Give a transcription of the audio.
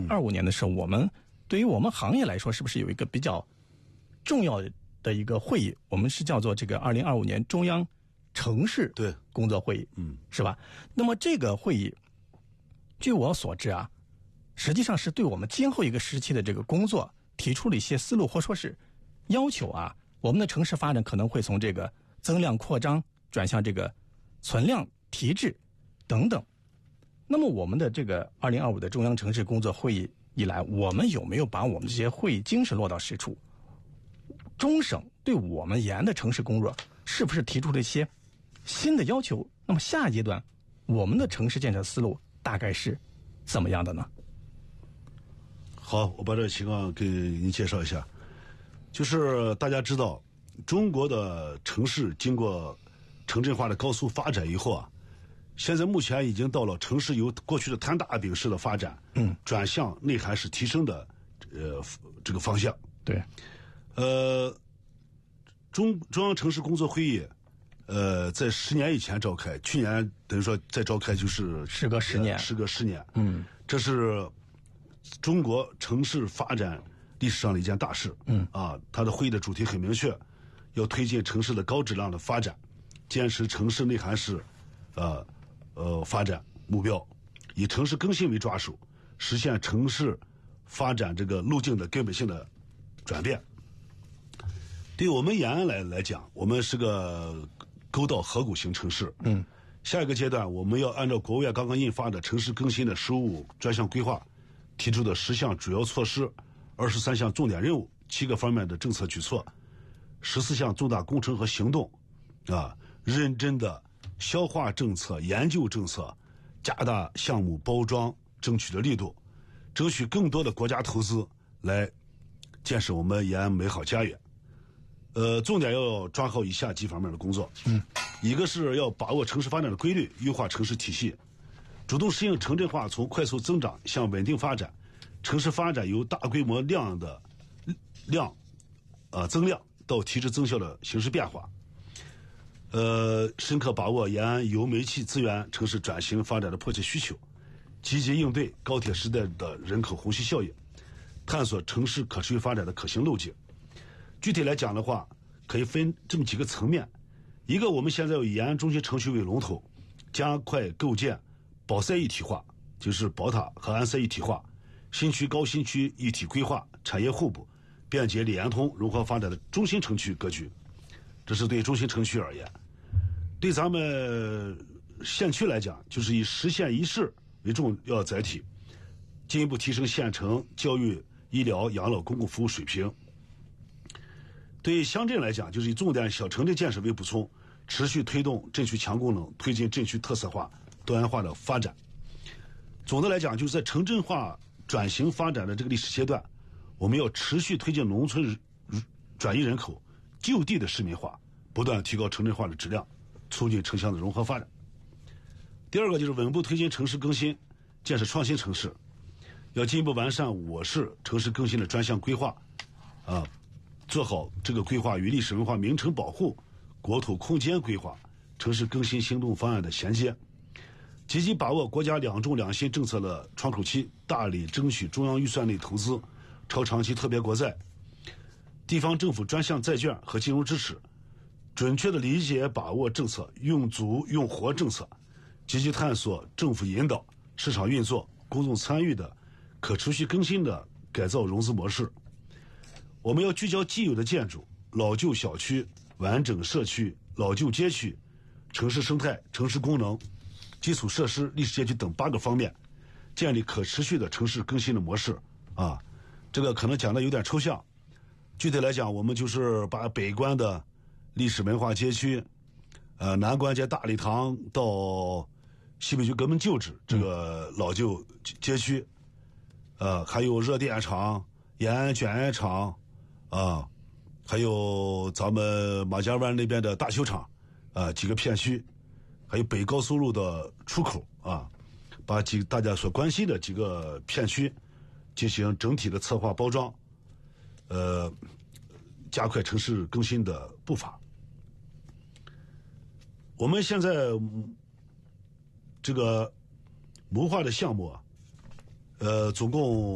2025年的时候，我们对于我们行业来说，是不是有一个比较重要的一个会议？我们是叫做这个2025年中央城市工作会议，是吧？那么这个会议，据我所知啊，实际上是对我们今后一个时期的这个工作提出了一些思路，或说是要求啊。我们的城市发展可能会从这个增量扩张转向这个存量提质等等。那么我们的这个2025的中央城市工作会议以来，我们有没有把我们这些会议精神落到实处？中省对我们延安的城市工作是不是提出了一些新的要求？那么下一阶段我们的城市建设思路大概是怎么样的呢？ 好，我把这个情况给您介绍一下。就是大家知道，中国的城市经过城镇化的高速发展以后啊，现在目前已经到了城市由过去的摊大饼式的发展，转向内涵式提升的这个方向。 对， 中央城市工作会议，在10年以前召开，去年等于说再召开就是时隔10年， 时隔10年，这是中国城市发展历史上的一件大事，它的会议的主题很明确，要推进城市的高质量的发展，坚持城市内涵式发展目标，以城市更新为抓手，实现城市发展这个路径的根本性的转变。对我们延安来讲，我们是个沟道河谷型城市，下一个阶段我们要按照国务院刚刚印发的城市更新的15专项规划提出的10项主要措施，23项重点任务，7个方面的政策举措，14项重大工程和行动，认真的消化政策、研究政策，加大项目包装争取的力度，争取更多的国家投资来建设我们延安美好家园。重点要抓好以下几方面的工作。一个是要把握城市发展的规律，优化城市体系，主动适应城镇化从快速增长向稳定发展，城市发展由大规模增量到提质增效的形势变化。深刻把握延安油煤气资源城市转型发展的迫切需求，积极应对高铁时代的人口虹吸效应，探索城市可持续发展的可行路径。具体来讲的话，可以分这么几个层面。一个，我们现在以延安中心城区为龙头，加快构建宝赛一体化，就是宝塔和安赛一体化，新区高新区一体规划，产业互补，便捷联通融合发展的中心城区格局。这是对中心城区而言。对咱们县区来讲，就是以10县1市为重要载体，进一步提升县城教育、医疗、养老公共服务水平。对乡镇来讲，就是以重点小城镇建设为补充，持续推动镇区强功能，推进镇区特色化、多元化的发展。总的来讲，就是在城镇化转型发展的这个历史阶段，我们要持续推进农村转移人口、就地的市民化，不断提高城镇化的质量，促进城乡的融合发展。第二个就是稳步推进城市更新，建设创新城市，要进一步完善我市城市更新的专项规划，做好这个规划与历史文化名城保护、国土空间规划、城市更新行动方案的衔接，积极把握国家2重2新政策的窗口期，大力争取中央预算内投资、超长期特别国债、地方政府专项债券和金融支持，准确的理解把握政策，用足用活政策，积极探索政府引导、市场运作、公众参与的可持续更新的改造融资模式。我们要聚焦既有的建筑、老旧小区、完整社区、老旧街区、城市生态、城市功能、基础设施、历史街区等8个方面，建立可持续的城市更新的模式。这个可能讲的有点抽象，具体来讲，我们就是把北关的历史文化街区，南关街大礼堂到西北区革命旧址这个老旧街区，还有热电厂、延安卷烟厂，还有咱们马家湾那边的大修厂，几个片区，还有北高速路的出口，把大家所关心的几个片区进行整体的策划包装，加快城市更新的步伐。我们现在这个谋划的项目总共